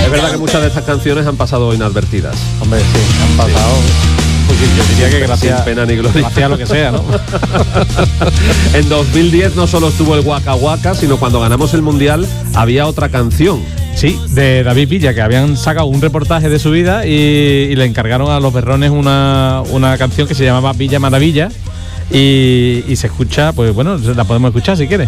Es verdad que muchas de estas canciones han pasado inadvertidas. Hombre, sí, han pasado. Pues yo diría que gracias, sin pena ni gloria. Gracias a lo que sea, ¿no? En 2010 no solo estuvo el Waka Waka, sino cuando ganamos el Mundial había otra canción. Sí, de David Villa, que habían sacado un reportaje de su vida y le encargaron a los Berrones una canción que se llamaba Villa Maravilla y se escucha, pues bueno, la podemos escuchar si quieres.